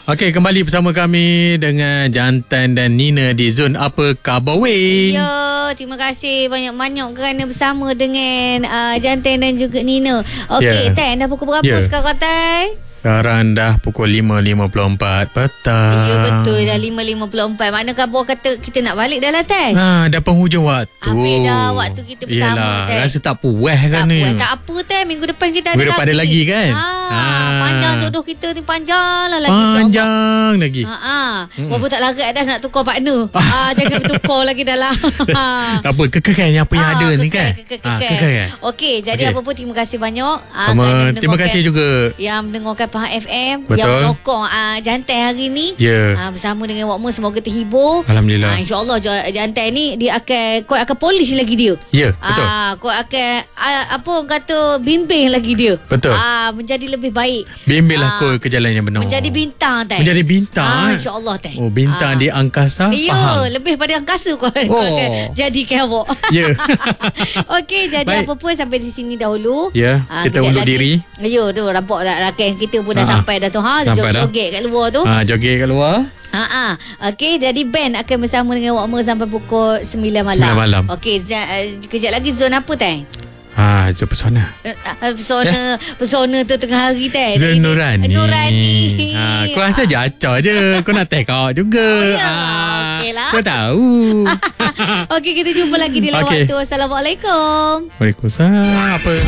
Okey, kembali bersama kami dengan Jantan dan Nina di Zon Apa Khabar Weh. Ya, terima kasih banyak-banyak kerana bersama dengan Jantan dan juga Nina. Okey, Tan, dah pukul berapa sekarang, Tan? Sekarang dah pukul 5.54 petang. Ya, betul. Dah 5.54. Mana khabar kata kita nak balik dah lah, Tan? Dah penghujung waktu. Habis dah waktu kita bersama, Tan. Rasa tak puas kan ni. Tak apa, Tan. Minggu depan kita Minggu depan ada lagi kan? Panjang jodoh kita ni, panjang lah lagi. Panjang lagi. Walaupun tak larat dah nak tukar partner. Jangan bertukar lagi dah lah. Tak apa, kekalkan apa yang ada ni kan? Kekalkan. Okey, jadi apa pun terima kasih banyak. Terima kasih juga yang mendengarkan Pahang FM. Betul. Yang menyokong Jantan hari ni. Bersama dengan Wakmu, semoga terhibur. Alhamdulillah. InsyaAllah Jantan ni dia kau akan polish lagi dia. Ya, betul. Kau akan apa orang kata, bimbing lagi dia. Betul. Menjadi lebih baik. Bimbinglah kau ke jalan yang benar. Menjadi bintang, Tan. Menjadi bintang. InsyaAllah, Tan. Oh, bintang di angkasa. Ya, lebih pada angkasa kau jadikan awak. Ya. Okey, jadi apa pun sampai di sini dahulu. Ya, kita undur diri. Ya, tu nampak rakan kita pun dah sampai dah tu. Joget kat luar tu. Joget kat luar. Okey, jadi band akan bersama dengan Wakmu sampai pukul 9 malam. 9 malam. Okey, kejap lagi zon apa, Tan? Zon Pesona. Pesona tu tengah hari, Tan. Zon Nurani. Kau rasa jacah je. Kau nak take out juga. Okeylah. Kau tahu. Okey, kita jumpa lagi di lain waktu. Assalamualaikum. Waalaikumsalam. Apa